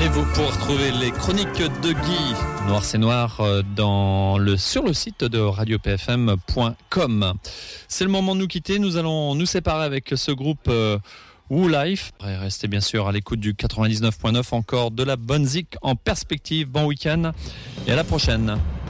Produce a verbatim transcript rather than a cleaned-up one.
Et vous pourrez retrouver les chroniques de Guy, Noir c'est Noir, dans le, sur le site de radio p f m point com. C'est le moment de nous quitter. Nous allons nous séparer avec ce groupe euh, Woo Life. Restez bien sûr à l'écoute du quatre-vingt-dix-neuf point neuf, encore de la bonne zik en perspective. Bon week-end et à la prochaine.